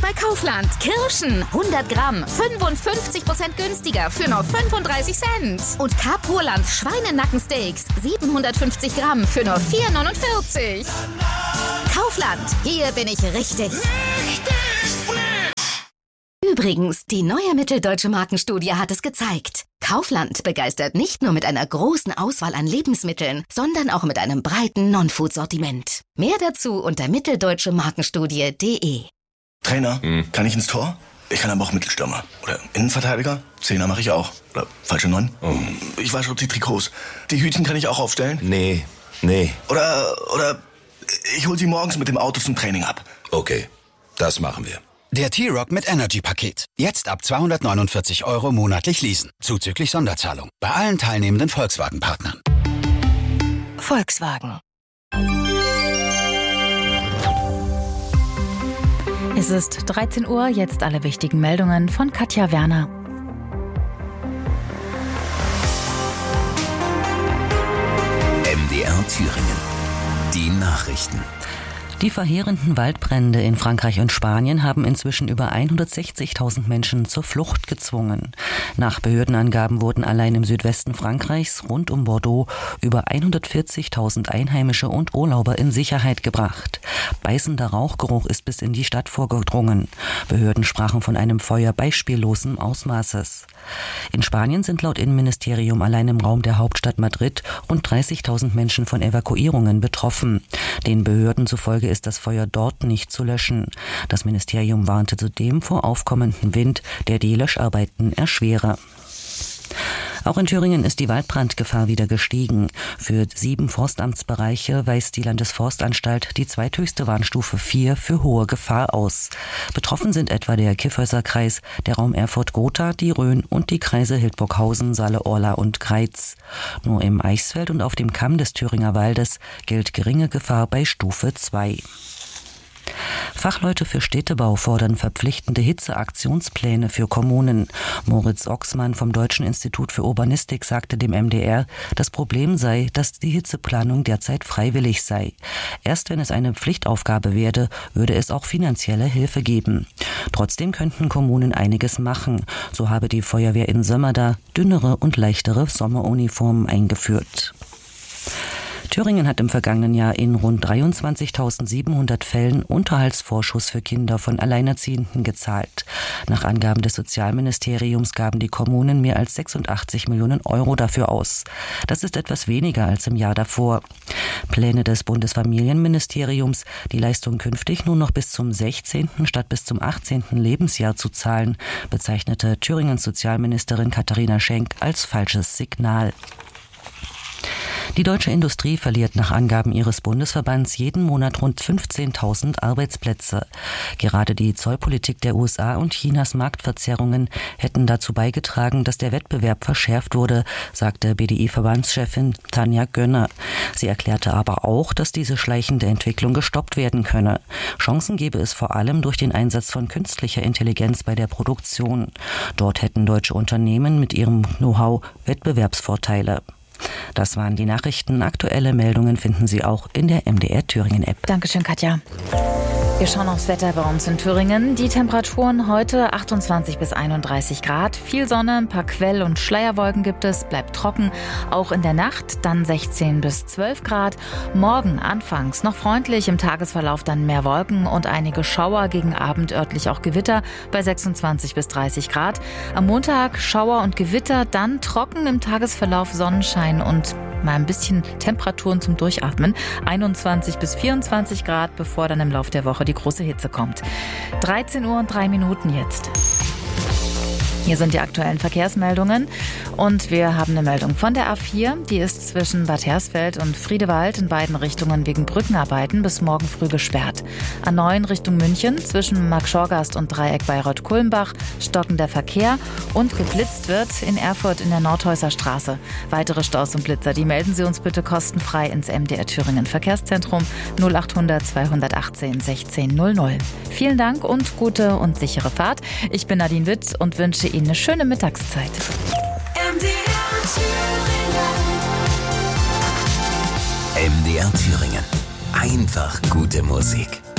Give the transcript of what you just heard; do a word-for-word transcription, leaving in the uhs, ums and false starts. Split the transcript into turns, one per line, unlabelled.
bei Kaufland. Kirschen hundert Gramm, fünfundfünfzig Prozent günstiger für nur fünfunddreißig Cent. Und Carpurland Schweinenackensteaks, siebenhundertfünfzig Gramm für nur vier neunundvierzig. Kaufland, hier bin ich richtig. Richtig frisch! Übrigens, die neue Mitteldeutsche Markenstudie hat es gezeigt. Kaufland begeistert nicht nur mit einer großen Auswahl an Lebensmitteln, sondern auch mit einem breiten Non-Food-Sortiment. Mehr dazu unter mitteldeutsche markenstudie punkt de.
Trainer, hm. kann ich ins Tor? Ich kann aber auch Mittelstürmer. Oder Innenverteidiger? Zehner mache ich auch. Oder falsche Neun? Oh. Ich wasche auch die Trikots. Die Hütchen kann ich auch aufstellen?
Nee, nee.
Oder, oder ich hol sie morgens mit dem Auto zum Training ab.
Okay, das machen wir.
Der T-Rock mit Energy-Paket. Jetzt ab zweihundertneunundvierzig Euro monatlich leasen. Zuzüglich Sonderzahlung. Bei allen teilnehmenden Volkswagen-Partnern.
Volkswagen.
Es ist dreizehn Uhr, jetzt alle wichtigen Meldungen von Katja Werner.
M D R Thüringen. Die Nachrichten.
Die verheerenden Waldbrände in Frankreich und Spanien haben inzwischen über hundertsechzigtausend Menschen zur Flucht gezwungen. Nach Behördenangaben wurden allein im Südwesten Frankreichs rund um Bordeaux über hundertvierzigtausend Einheimische und Urlauber in Sicherheit gebracht. Beißender Rauchgeruch ist bis in die Stadt vorgedrungen. Behörden sprachen von einem Feuer beispiellosen Ausmaßes. In Spanien sind laut Innenministerium allein im Raum der Hauptstadt Madrid rund dreißigtausend Menschen von Evakuierungen betroffen. Den Behörden zufolge ist das Feuer dort nicht zu löschen. Das Ministerium warnte zudem vor aufkommendem Wind, der die Löscharbeiten erschwere. Auch in Thüringen ist die Waldbrandgefahr wieder gestiegen. Für sieben Forstamtsbereiche weist die Landesforstanstalt die zweithöchste Warnstufe vier für hohe Gefahr aus. Betroffen sind etwa der Kyffhäuser Kreis, der Raum Erfurt-Gotha, die Rhön und die Kreise Hildburghausen, Saale-Orla und Greiz. Nur im Eichsfeld und auf dem Kamm des Thüringer Waldes gilt geringe Gefahr bei Stufe zwei. Fachleute für Städtebau fordern verpflichtende Hitzeaktionspläne für Kommunen. Moritz Ochsmann vom Deutschen Institut für Urbanistik sagte dem M D R, das Problem sei, dass die Hitzeplanung derzeit freiwillig sei. Erst wenn es eine Pflichtaufgabe werde, würde es auch finanzielle Hilfe geben. Trotzdem könnten Kommunen einiges machen. So habe die Feuerwehr in Sömmerda dünnere und leichtere Sommeruniformen eingeführt. Thüringen hat im vergangenen Jahr in rund dreiundzwanzigtausendsiebenhundert Fällen Unterhaltsvorschuss für Kinder von Alleinerziehenden gezahlt. Nach Angaben des Sozialministeriums gaben die Kommunen mehr als sechsundachtzig Millionen Euro dafür aus. Das ist etwas weniger als im Jahr davor. Pläne des Bundesfamilienministeriums, die Leistung künftig nur noch bis zum sechzehnten statt bis zum achtzehnten Lebensjahr zu zahlen, bezeichnete Thüringens Sozialministerin Katharina Schenk als falsches Signal. Die deutsche Industrie verliert nach Angaben ihres Bundesverbands jeden Monat rund fünfzehntausend Arbeitsplätze. Gerade die Zollpolitik der U S A und Chinas Marktverzerrungen hätten dazu beigetragen, dass der Wettbewerb verschärft wurde, sagte B D I-Verbandschefin Tanja Gönner. Sie erklärte aber auch, dass diese schleichende Entwicklung gestoppt werden könne. Chancen gebe es vor allem durch den Einsatz von künstlicher Intelligenz bei der Produktion. Dort hätten deutsche Unternehmen mit ihrem Know-how Wettbewerbsvorteile. Das waren die Nachrichten. Aktuelle Meldungen finden Sie auch in der M D R Thüringen App.
Dankeschön, Katja. Wir schauen aufs Wetter bei uns in Thüringen. Die Temperaturen heute achtundzwanzig bis einunddreißig Grad. Viel Sonne, ein paar Quell- und Schleierwolken gibt es. Bleibt trocken. Auch in der Nacht dann sechzehn bis zwölf Grad. Morgen anfangs noch freundlich, im Tagesverlauf dann mehr Wolken und einige Schauer, gegen Abend örtlich auch Gewitter bei sechsundzwanzig bis dreißig Grad. Am Montag Schauer und Gewitter, dann trocken, im Tagesverlauf Sonnenschein und mal ein bisschen Temperaturen zum Durchatmen. einundzwanzig bis vierundzwanzig Grad, bevor dann im Laufe der Woche die große Hitze kommt. dreizehn Uhr und drei Minuten jetzt. Hier sind die aktuellen Verkehrsmeldungen und wir haben eine Meldung von der A vier. Die ist zwischen Bad Hersfeld und Friedewald in beiden Richtungen wegen Brückenarbeiten bis morgen früh gesperrt. A neun Richtung München zwischen Marktschorgast und Dreieck Bayreuth-Kulmbach stockender Verkehr und geblitzt wird in Erfurt in der Nordhäuser Straße. Weitere Staus und Blitzer, die melden Sie uns bitte kostenfrei ins M D R Thüringen Verkehrszentrum null achthundert zweihundertachtzehn sechzehn null null. Vielen Dank und gute und sichere Fahrt. Ich bin Nadine Witt und wünsche Ihnen eine schöne Mittagszeit.
M D R Thüringen. M D R Thüringen. Einfach gute Musik.